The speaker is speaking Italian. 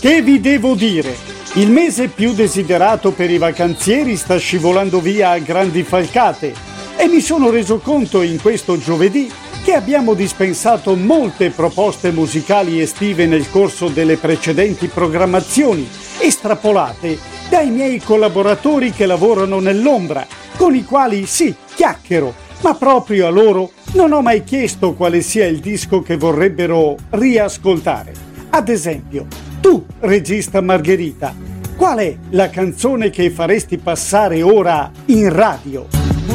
Che vi devo dire? Il mese più desiderato per i vacanzieri sta scivolando via a grandi falcate e mi sono reso conto in questo giovedì che abbiamo dispensato molte proposte musicali estive nel corso delle precedenti programmazioni, estrapolate dai miei collaboratori che lavorano nell'ombra, con i quali sì, chiacchiero, ma proprio a loro non ho mai chiesto quale sia il disco che vorrebbero riascoltare. Ad esempio, tu, regista Margherita, qual è la canzone che faresti passare ora in radio?